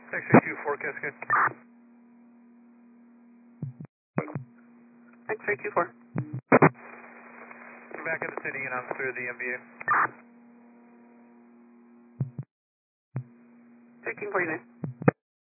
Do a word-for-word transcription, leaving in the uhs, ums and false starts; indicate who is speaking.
Speaker 1: X-ray two forecast good.
Speaker 2: X-ray two four.
Speaker 1: We're back in the city and I'm through the M B A.
Speaker 2: thirteen forty-nine.